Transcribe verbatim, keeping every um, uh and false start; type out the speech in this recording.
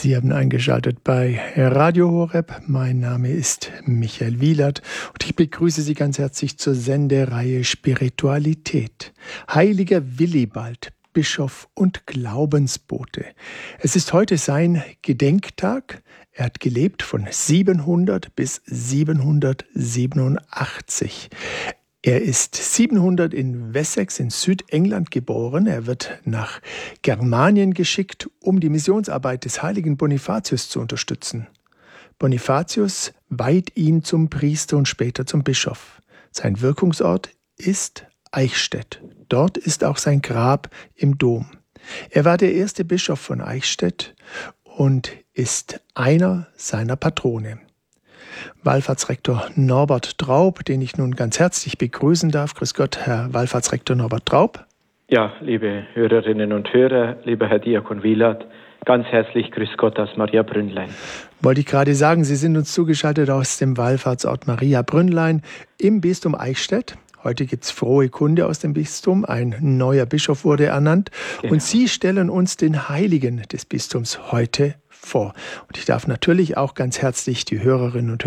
Sie haben eingeschaltet bei Radio Horeb. Mein Name ist Michael Wielert und ich begrüße Sie ganz herzlich zur Sendereihe Spiritualität. Heiliger Willibald, Bischof und Glaubensbote. Es ist heute sein Gedenktag. Er hat gelebt von siebenhundert bis siebenhundertsiebenundachtzig. Er ist siebenhundert in Wessex in Südengland geboren. Er wird nach Germanien geschickt, um die Missionsarbeit des heiligen Bonifatius zu unterstützen. Bonifatius weiht ihn zum Priester und später zum Bischof. Sein Wirkungsort ist Eichstätt. Dort ist auch sein Grab im Dom. Er war der erste Bischof von Eichstätt und ist einer seiner Patrone. Wallfahrtsrektor Norbert Traub, den ich nun ganz herzlich begrüßen darf. Grüß Gott, Herr Wallfahrtsrektor Norbert Traub. Ja, liebe Hörerinnen und Hörer, lieber Herr Diakon Wielert, ganz herzlich grüß Gott aus Maria Brünnlein. Wollte ich gerade sagen, Sie sind uns zugeschaltet aus dem Wallfahrtsort Maria Brünnlein im Bistum Eichstätt. Heute gibt es frohe Kunde aus dem Bistum. Ein neuer Bischof wurde ernannt. Genau. Und Sie stellen uns den Heiligen des Bistums heute vor. Und ich darf natürlich auch ganz herzlich die Hörerinnen und